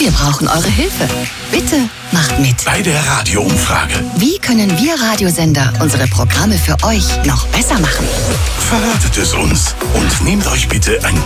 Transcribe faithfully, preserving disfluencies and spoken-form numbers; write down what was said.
Wir brauchen eure Hilfe. Bitte macht mit. Bei der Radioumfrage. Wie können wir Radiosender unsere Programme für euch noch besser machen? Verratet es uns und nehmt euch bitte ein